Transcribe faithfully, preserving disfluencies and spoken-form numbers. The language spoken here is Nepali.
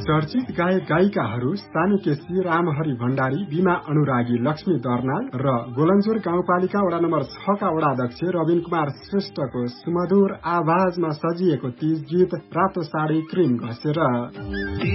चर्चित गायक गायिकाहरू सानी केसी, रामहरि भण्डारी, बीमा अनुरागी, लक्ष्मी दर्नाल र गोलन्जोर गाउँपालिका वडा नम्बर छ का वडाध्यक्ष रविन कुमार श्रेष्ठको सुमधुर आवाजमा सजिएको तीज गीत रातो साडी क्रिम घसेर।